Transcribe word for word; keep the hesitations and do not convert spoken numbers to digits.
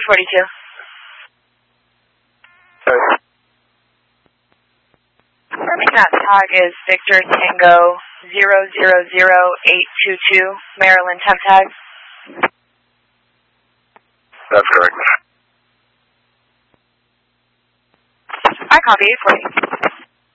forty-two. Okay. Confirming that tag is Victor Tango zero zero zero eight two two, Maryland temp tag. That's correct. I copy eight forty.